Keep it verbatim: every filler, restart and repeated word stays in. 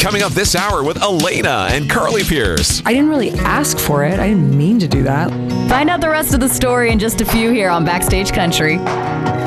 coming up this hour with Elena and Carly Pierce. I didn't really ask for it. I didn't mean to do that. Find out the rest of the story in just a few here on Backstage Country.